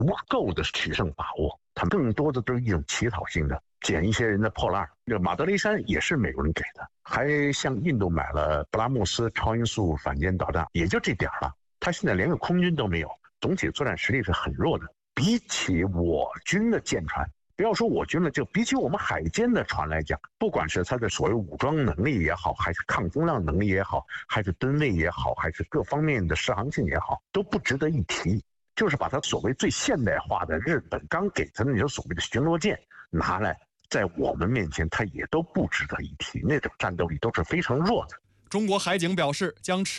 不够的取胜把握，他们更多的都是一种乞讨性的，捡一些人的破烂。这马德雷山也是美国人给的，还向印度买了布拉莫斯超音速反舰导弹，也就这点了。他现在连个空军都没有，总体作战实力是很弱的。比起我军的舰船，不要说我军了，就比起我们海监的船来讲，不管是它的所谓武装能力也好，还是抗风浪能力也好，还是吨位也好，还是各方面的适航性也好，都不值得一提。就是把它所谓最现代化的日本刚给他的那种所谓的巡逻舰拿来，在我们面前它也都不值得一提，那种战斗力都是非常弱的。 中国海警表示将持